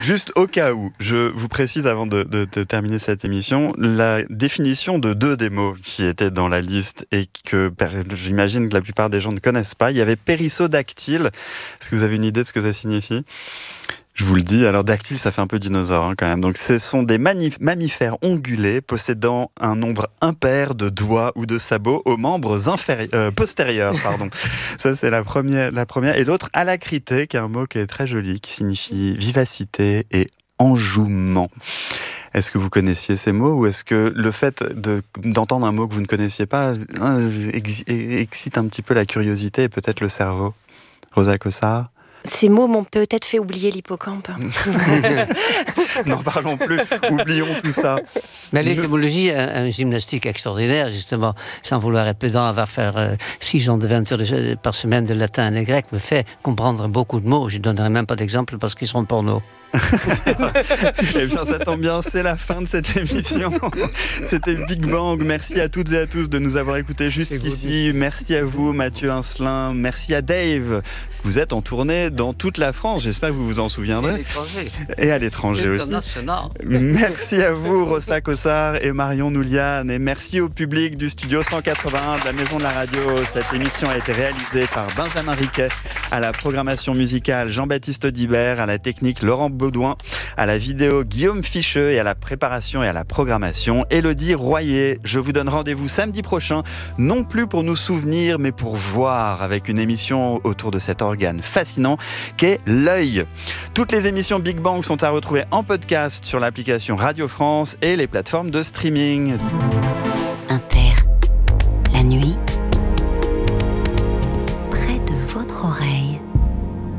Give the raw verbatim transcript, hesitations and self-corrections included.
Juste au cas où, je vous précise avant de, de, de terminer cette émission, la définition de deux des mots qui étaient dans la liste et que j'imagine que la plupart des gens ne connaissent pas. Il y avait périssodactyle. Est-ce que vous avez une idée de ce que ça signifie ? Je vous le dis, alors dactyle, ça fait un peu dinosaure hein, quand même. Donc ce sont des manif- mammifères ongulés possédant un nombre impair de doigts ou de sabots aux membres inféri- euh, postérieurs. Pardon. Ça c'est la première, la première. Et l'autre, alacrité, qui est un mot qui est très joli, qui signifie vivacité et enjouement. Est-ce que vous connaissiez ces mots ou est-ce que le fait de, d'entendre un mot que vous ne connaissiez pas hein, ex- excite un petit peu la curiosité et peut-être le cerveau ? Rosa Cossard ? Ces mots m'ont peut-être fait oublier l'hippocampe. N'en parlons plus, oublions tout ça. Mais l'étymologie est un, un gymnastique extraordinaire, justement. Sans vouloir être pédant, avoir faire euh, six ans de vingt heures de, par semaine de latin et de grec me fait comprendre beaucoup de mots. Je ne donnerai même pas d'exemple parce qu'ils seront porno. Eh bien, ça tombe bien, c'est la fin de cette émission. C'était Big Bang. Merci à toutes et à tous de nous avoir écoutés jusqu'ici. Merci à vous, Mathieu Incelin. Merci à Dave. Vous êtes en tournée dans toute la France. J'espère que vous vous en souviendrez. Et à l'étranger. Et à l'étranger aussi. Merci à vous, Rosa Cossard et Marion Noulian. Et merci au public du studio cent quatre-vingt-un de la Maison de la Radio. Cette émission a été réalisée par Benjamin Riquet, à la programmation musicale Jean-Baptiste Audibert, à la technique Laurent Baudouin, à la vidéo Guillaume Ficheux et à la préparation et à la programmation Élodie Royer. Je vous donne rendez-vous samedi prochain, non plus pour nous souvenir, mais pour voir, avec une émission autour de cet organe fascinant qu'est l'œil. Toutes les émissions Big Bang sont à retrouver en podcast sur l'application Radio France et les plateformes de streaming. Inter.